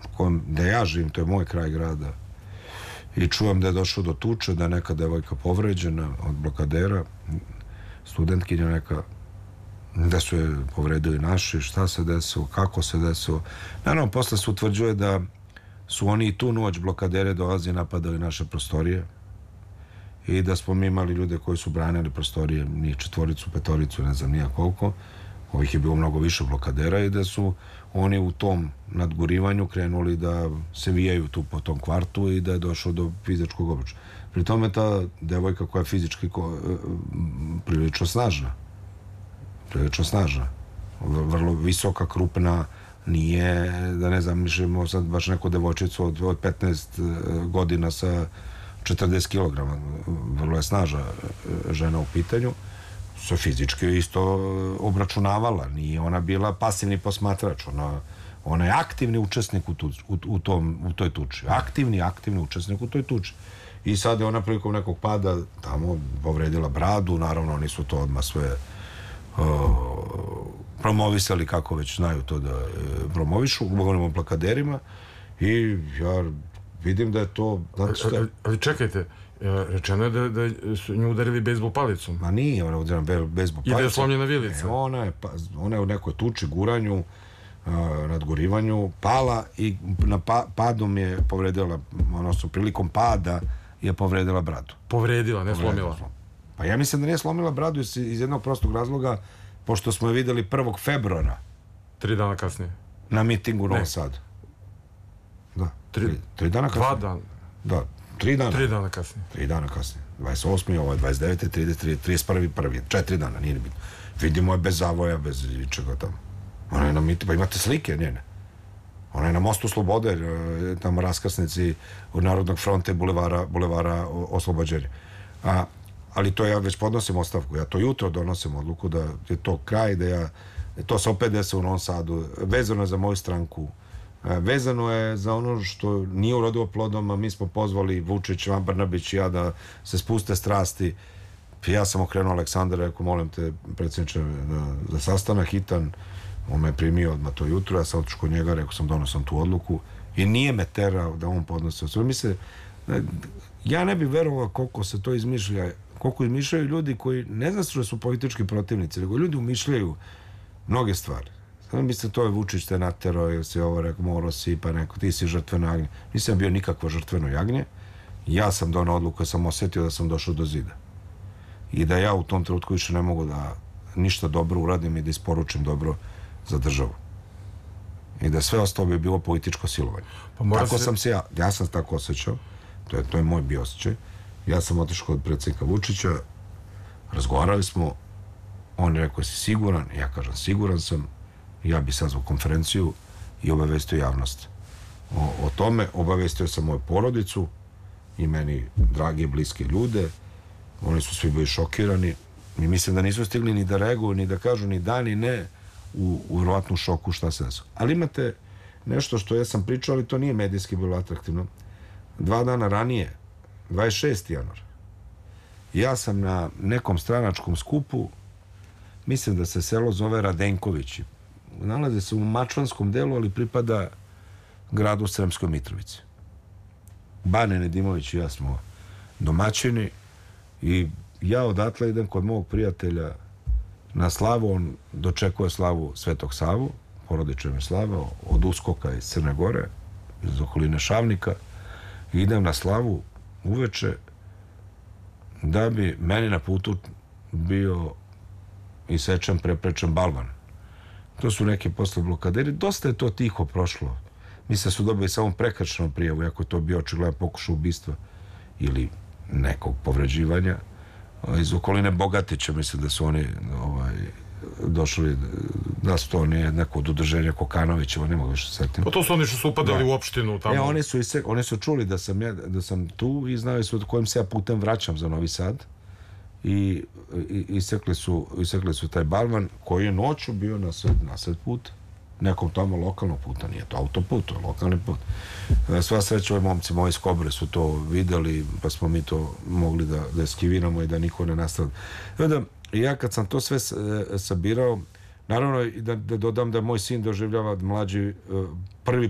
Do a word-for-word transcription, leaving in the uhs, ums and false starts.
kojem, da ja živim, to je moj kraj grada, i čujem da je došlo do tuče, da je neka devojka povređena od blokadera, studentkinja neka, da su je povredili naši, šta se desilo, kako se desilo. Naravno, posle se utvrđuje da su oni i tu noć blokadere dolazi i napadali naše prostorije i da smo mi imali ljude koji su branili prostorije, njih četvoricu, petoricu, ne znam nija koliko, ovih je bilo mnogo više blokadera, i da su oni u tom nadgurivanju krenuli da se vijaju tu po tom kvartu i da je došlo do fizičkog obračuna. Pri tome ta devojka koja je fizički ko, prilično snažna, prilično snažna, vrlo visoka, krupna, nije, da ne znam, mišljamo sad baš neku devojčicu od, od petnaest godina sa četrdeset kilograma, vrlo je snažna žena u pitanju, se fizički isto obračunavala, nije ona bila pasivni posmatrač, ona, ona je aktivni učesnik u, tu, u, u, tom, u toj tuči, aktivni, aktivni učesnik u toj tuči. I sad je ona prilikom nekog pada tamo povredila bradu, naravno oni su to odmah sve uh, promovisali kako već znaju to da uh, promovišu, govorimo o blokadaderima, i ja vidim da je to... Ali, ali, ali čekajte, rečeno je da, da su nju udarili bejsbol palicom. Ma nije ona udarila bejsbol palicom. I da je slomljena vilica. Ne, ona, je, ona je u nekoj tuči, guranju, uh, nadgurivanju, pala i na pa, padom je povredila, odnosno prilikom pada je povredila bradu. Povredila, ne povredila. slomila. Pa ja mislim da nije slomila bradu iz, iz jednog prostog razloga, pošto smo je videli prvog februara. Tri dana kasnije. Na mitingu u Novom Sadu. Da. Tri, tri, tri dana kasnije. Dva dana. Da, tri dana. Tri dana kasnije. Tri dana kasnije. dvadeset osmi ovo je dvadeset deveti trideset trideset prvi prvi Četiri dana, nije bitno. Vidimo je bez zavoja, bez čega tamo. Ona je na mitingu, pa imate slike njene. Ona je na mostu Slobode, tamo raskrsnici od Narodnog fronta, bulevara, bulevara Oslobođenja. A, ali to ja već podnosim ostavku. Ja to jutro donosim odluku da je to kraj, da ja, to se opet desi u Novom Sadu, vezano je za moju stranku, vezano je za ono što nije urodilo plodom, a mi smo pozvali Vučić, Van Brnabić i ja da se spuste strasti. Ja sam okrenuo Aleksandra, rekao, molim te, predsjedniče, za sastanak hitan. On me je primio odmah to jutro, ja sam otišao kod njega, rekao sam, donosam tu odluku, i nije me terao da on podnose sve. Mi se, ja ne bih verovao koliko se to izmišlja, koliko izmišljaju ljudi koji ne znam što su politički protivnici, nego ljudi umišljaju mnoge stvari. Sada mislite, to je Vučić te naterao, ili si ovo rekao, morao si, pa neko, ti si žrtveno jagnje. Nisam bio nikakvo žrtveno jagnje, ja sam donao odluku, ja sam osjetio da sam došao do zida. I da ja u tom trenutku više ne mogu da ništa dobro uradim i da isporučim dobro za državu. I da sve ostalo bi bilo političko silovanje. Pa tako se... sam se ja, ja sam tako osjećao, to je, to je moj bio osjećaj. Ja sam otišao kod predsjednika Vučića, razgovarali smo, on je rekao, si siguran? Ja kažem, siguran sam, ja bi sazvao konferenciju i obavestio javnost. O, o tome obavestio sam moju porodicu i meni dragi i bliske ljude, oni su svi bili šokirani i mislim da nisu stigli ni da reaguju, ni da kažu ni da, ni ne, u, u vjerovatnu šoku šta se desilo. Ali imate nešto što ja sam pričao, ali to nije medijski bilo atraktivno. Dva dana ranije, dvadeset šestog januara, ja sam na nekom stranačkom skupu, mislim da se selo zove Radenkovići, nalazi se u mačvanskom delu, ali pripada gradu Sremskoj Mitrovici. Bane Nedimović i ja smo domaćini i ja odatle idem kod mog prijatelja na slavu, on dočekuje slavu Svetog Savu, porodične slave, od Uskoka iz Crne Gore, iz okoline Šavnika, i idem na slavu uveče da bi meni na putu bio isečen, preprečen balvan. To su neke posle blokaderi, dosta je to tiho prošlo. Mislim da su dobili samo prekršenu prijavu, ako je to bio očigledan pokušaj ubistva ili nekog povređivanja. Iz okoline Bogatića, mislim da su oni ovaj, došli, da su to nije neko od udruženja Kokanovića, ne mogu više setim. Pa to su oni što su upadali, da, u opštinu tamo. E, oni su, isek, oni su čuli da sam, ja, da sam tu i znali su od kojim se ja putem vraćam za Novi Sad i, i isekli, su, isekli su taj balvan koji je noću bio na sred, na sred puta. Nekom tamo lokalnog puta, nije to autoput, to je lokalni put. Sva sreća, ovi momci moji iz Kobre su to videli, pa smo mi to mogli da, da eskiviramo i da niko ne nastrada. Da, ja kad sam to sve sabirao, naravno da, da dodam da moj sin doživljava mlađi prvi